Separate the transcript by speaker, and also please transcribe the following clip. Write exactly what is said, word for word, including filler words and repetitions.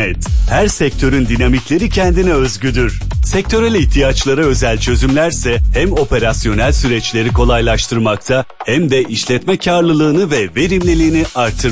Speaker 1: net. Her sektörün dinamikleri kendine özgüdür. Sektörel ihtiyaçlara özel çözümlerse hem operasyonel süreçleri kolaylaştırmakta hem de işletme karlılığını ve verimliliğini artırmaktadır.